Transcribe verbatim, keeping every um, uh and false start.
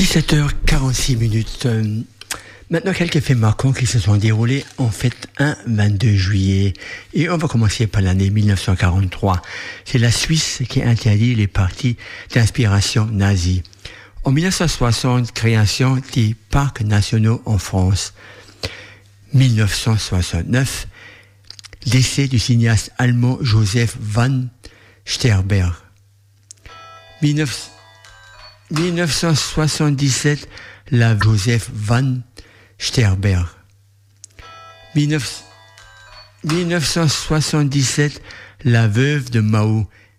dix-sept heures quarante-six minutes. Euh, maintenant, quelques faits marquants qui se sont déroulés en fait un vingt-deux juillet. Et on va commencer par l'année mille neuf cent quarante-trois. C'est la Suisse qui interdit les partis d'inspiration nazie. En mille neuf cent soixante, création des parcs nationaux en France. mille neuf cent soixante-neuf, décès du cinéaste allemand Joseph van Sternberg. mille neuf cent soixante-dix-sept, la Joseph van Sternberg. mille neuf cent soixante-dix-sept, la veuve de Mao,